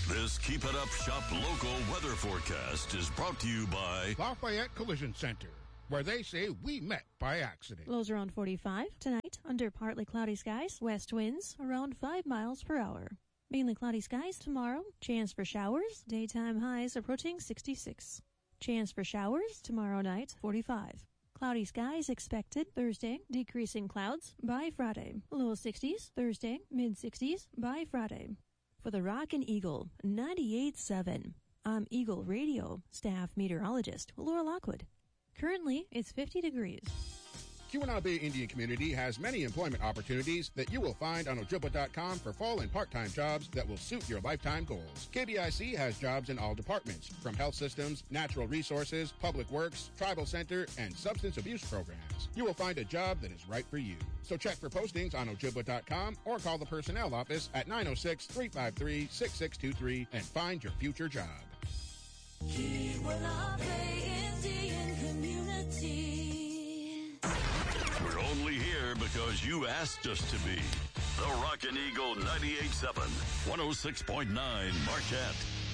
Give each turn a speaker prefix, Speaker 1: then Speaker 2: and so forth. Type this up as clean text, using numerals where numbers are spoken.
Speaker 1: This Keep It Up Shop local weather forecast is brought to you by
Speaker 2: Lafayette Collision Center, where they say we met by accident.
Speaker 3: Lows around 45 tonight, under partly cloudy skies, west winds around 5 miles per hour. Mainly cloudy skies tomorrow, chance for showers, daytime highs approaching 66. Chance for showers tomorrow night, 45. Cloudy skies expected Thursday, decreasing clouds by Friday. Low 60s Thursday, mid 60s by Friday. For the Rockin' Eagle 98.7, I'm Eagle Radio staff meteorologist Laura Lockwood. Currently, it's 50 degrees.
Speaker 2: Keweenaw Bay Indian Community has many employment opportunities that you will find on Ojibwa.com for full and part-time jobs that will suit your lifetime goals. KBIC has jobs in all departments, from health systems, natural resources, public works, tribal center, and substance abuse programs. You will find a job that is right for you. So check for postings on Ojibwa.com or call the personnel office at 906-353-6623 and find your future job.
Speaker 4: Keweenaw Bay Indian Community.
Speaker 1: We're only here because you asked us to be. The Rockin' Eagle 98.7, 106.9 Marquette.